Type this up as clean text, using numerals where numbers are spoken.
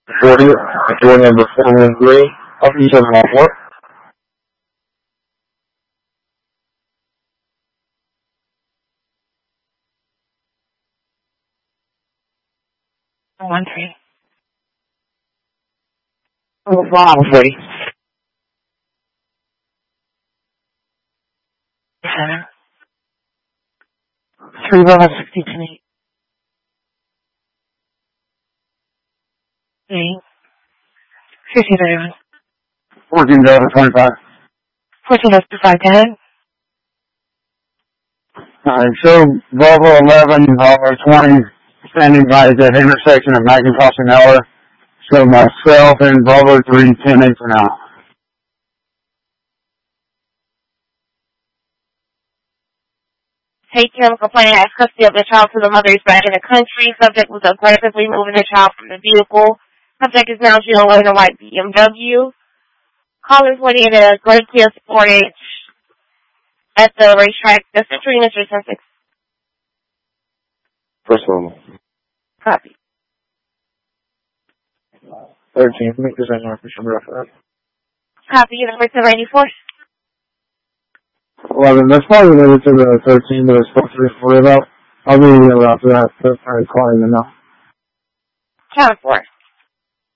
40, door number 413, up to 714. One three. What's going on with 40? 7. 3 Bravo 62. 8. 1531. 14 Delta 25. 14 up to 510. Alright, so Volvo 11, Volvo 20, standing by at that intersection of McIntosh and Eller. So myself and Volvo 3, 10-8 for now. Take him complaining has custody of the child to the mother is back in the country. Subject was aggressively moving the child from the vehicle. Subject is now driven in a white BMW. Callers waiting in a gray Kia Sportage at the racetrack. The Century Industry 6. First level. Copy. 13, make this as my official reference. Copy. Number 794. 11, that's probably related to the 13 that I spoke to before about. I'll be able after that, so I'll probably call you now. Count 4.